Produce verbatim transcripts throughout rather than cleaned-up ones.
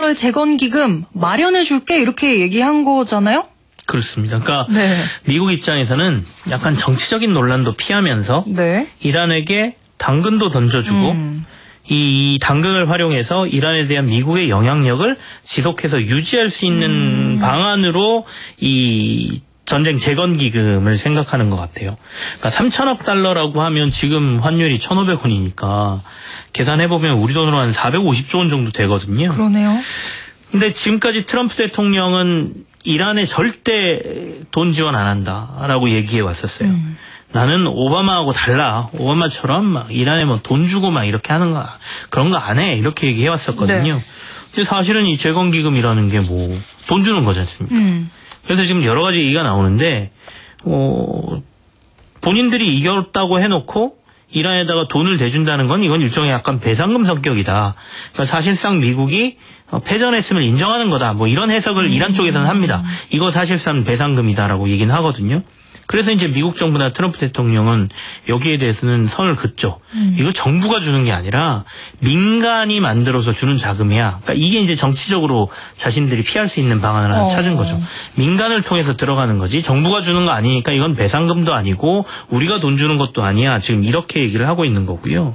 달러를 재건기금 마련해줄게 이렇게 얘기한 거잖아요? 그렇습니다. 그러니까 네. 미국 입장에서는 약간 정치적인 논란도 피하면서 네. 이란에게 당근도 던져주고 음. 이 당근을 활용해서 이란에 대한 미국의 영향력을 지속해서 유지할 수 있는 음. 방안으로 이 전쟁 재건기금을 생각하는 것 같아요. 그러니까 삼천억 달러라고 하면 지금 환율이 천오백 원이니까 계산해보면 우리 돈으로 한 사백오십조 원 정도 되거든요. 그러네요. 근데 지금까지 트럼프 대통령은 이란에 절대 돈 지원 안 한다라고 얘기해 왔었어요. 음. 나는 오바마하고 달라. 오바마처럼 막 이란에 뭐 돈 주고 막 이렇게 하는 거, 그런 거 안 해. 이렇게 얘기해 왔었거든요. 네. 근데 사실은 이 재건기금이라는 게 뭐 돈 주는 거지 않습니까? 음. 그래서 지금 여러 가지 얘기가 나오는데, 어, 본인들이 이겼다고 해놓고 이란에다가 돈을 대준다는 건 이건 일종의 약간 배상금 성격이다. 그러니까 사실상 미국이 패전했음을 인정하는 거다. 뭐 이런 해석을 음. 이란 쪽에서는 합니다. 이거 사실상 배상금이다라고 얘기는 하거든요. 그래서 이제 미국 정부나 트럼프 대통령은 여기에 대해서는 선을 긋죠. 음. 이거 정부가 주는 게 아니라 민간이 만들어서 주는 자금이야. 그러니까 이게 이제 정치적으로 자신들이 피할 수 있는 방안을 하나 어. 찾은 거죠. 민간을 통해서 들어가는 거지. 정부가 주는 거 아니니까 이건 배상금도 아니고 우리가 돈 주는 것도 아니야. 지금 이렇게 얘기를 하고 있는 거고요.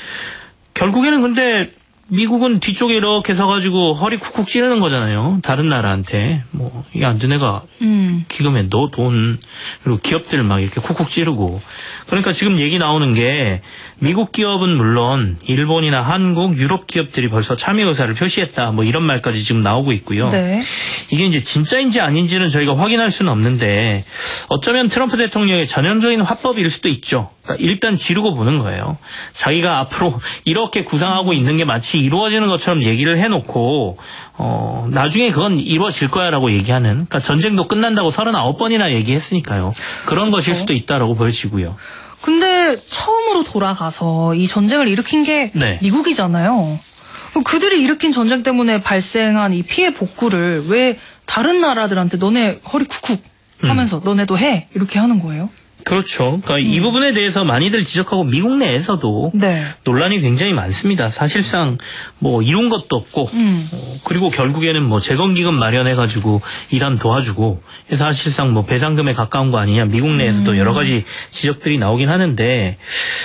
결국에는 근데 미국은 뒤쪽에 이렇게 서가지고 허리 쿡쿡 찌르는 거잖아요. 다른 나라한테. 뭐, 야, 너네가 음. 기금에 너 돈, 그리고 기업들 막 이렇게 쿡쿡 찌르고. 그러니까 지금 얘기 나오는 게 미국 기업은 물론 일본이나 한국, 유럽 기업들이 벌써 참여 의사를 표시했다. 뭐 이런 말까지 지금 나오고 있고요. 네. 이게 이제 진짜인지 아닌지는 저희가 확인할 수는 없는데 어쩌면 트럼프 대통령의 전형적인 화법일 수도 있죠. 그러니까 일단 지르고 보는 거예요. 자기가 앞으로 이렇게 구상하고 있는 게 마치 이루어지는 것처럼 얘기를 해놓고 어 나중에 그건 이루어질 거야라고 얘기하는, 그러니까 전쟁도 끝난다고 서른아홉 번이나 얘기했으니까요. 그런 그렇죠. 것일 수도 있다라고 보여지고요. 근데 처음으로 돌아가서 이 전쟁을 일으킨 게 네. 미국이잖아요. 그들이 일으킨 전쟁 때문에 발생한 이 피해 복구를 왜 다른 나라들한테 너네 허리 쿡쿡 하면서 음. 너네도 해 이렇게 하는 거예요? 그렇죠. 그러니까 음. 이 부분에 대해서 많이들 지적하고 미국 내에서도 네. 논란이 굉장히 많습니다. 사실상 뭐 이룬 것도 없고 음. 어, 그리고 결국에는 뭐 재건기금 마련해가지고 이란 도와주고 사실상 뭐 배상금에 가까운 거 아니냐, 미국 내에서도 음. 여러 가지 지적들이 나오긴 하는데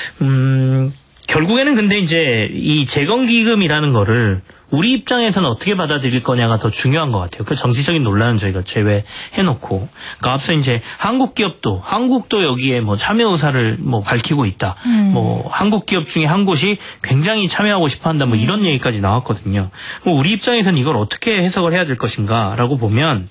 음, 결국에는 근데 이제 이 재건기금이라는 거를 우리 입장에서는 어떻게 받아들일 거냐가 더 중요한 것 같아요. 그 정치적인 논란은 저희가 제외해놓고, 그러니까 앞서 이제 한국 기업도 한국도 여기에 뭐 참여 의사를 뭐 밝히고 있다. 음. 뭐 한국 기업 중에 한 곳이 굉장히 참여하고 싶어한다. 뭐 이런 얘기까지 나왔거든요. 그럼 우리 입장에서는 이걸 어떻게 해석을 해야 될 것인가라고 보면,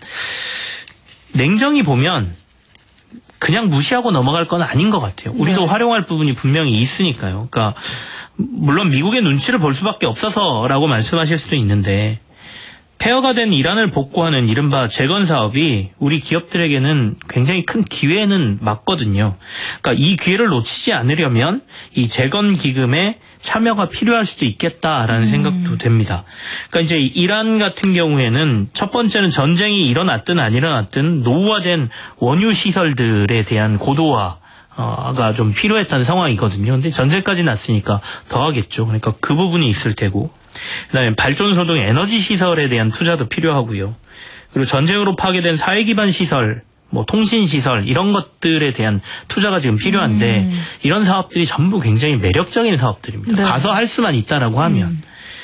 냉정히 보면 그냥 무시하고 넘어갈 건 아닌 것 같아요. 우리도 네. 활용할 부분이 분명히 있으니까요. 그러니까. 물론 미국의 눈치를 볼 수밖에 없어서라고 말씀하실 수도 있는데, 폐허가 된 이란을 복구하는 이른바 재건 사업이 우리 기업들에게는 굉장히 큰 기회는 맞거든요. 그러니까 이 기회를 놓치지 않으려면 이 재건 기금에 참여가 필요할 수도 있겠다라는 음. 생각도 됩니다. 그러니까 이제 이란 같은 경우에는 첫 번째는 전쟁이 일어났든 안 일어났든 노후화된 원유 시설들에 대한 고도화 가 좀 필요했다는 상황이거든요. 근데 전쟁까지 났으니까 더 하겠죠. 그러니까 그 부분이 있을 테고, 그다음에 발전소 등 에너지 시설에 대한 투자도 필요하고요. 그리고 전쟁으로 파괴된 사회 기반 시설, 뭐 통신 시설 이런 것들에 대한 투자가 지금 필요한데 음. 이런 사업들이 전부 굉장히 매력적인 사업들입니다. 네. 가서 할 수만 있다라고 하면. 음.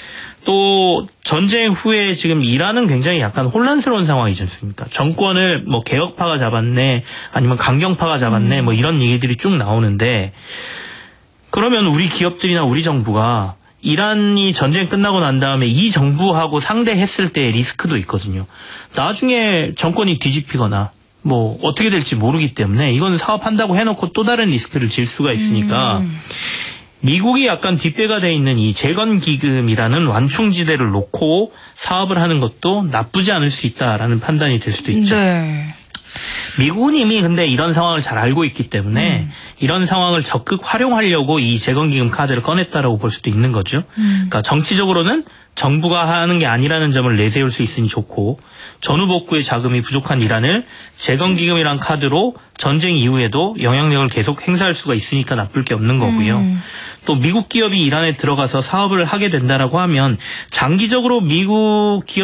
또 전쟁 후에 지금 이란은 굉장히 약간 혼란스러운 상황이지 않습니까? 정권을 뭐 개혁파가 잡았네, 아니면 강경파가 잡았네, 뭐 이런 얘기들이 쭉 나오는데, 그러면 우리 기업들이나 우리 정부가 이란이 전쟁 끝나고 난 다음에 이 정부하고 상대했을 때의 리스크도 있거든요. 나중에 정권이 뒤집히거나 뭐 어떻게 될지 모르기 때문에 이건 사업한다고 해놓고 또 다른 리스크를 질 수가 있으니까 음. 미국이 약간 뒷배가 돼 있는 이 재건기금이라는 완충지대를 놓고 사업을 하는 것도 나쁘지 않을 수 있다라는 판단이 될 수도 있죠. 네. 미국은 이미 근데 이런 상황을 잘 알고 있기 때문에 음. 이런 상황을 적극 활용하려고 이 재건기금 카드를 꺼냈다라고 볼 수도 있는 거죠. 음. 그러니까 정치적으로는 정부가 하는 게 아니라는 점을 내세울 수 있으니 좋고, 전후 복구의 자금이 부족한 이란을 재건기금이란 카드로 전쟁 이후에도 영향력을 계속 행사할 수가 있으니까 나쁠 게 없는 거고요. 음. 또 미국 기업이 이란에 들어가서 사업을 하게 된다라고 하면 장기적으로 미국 기업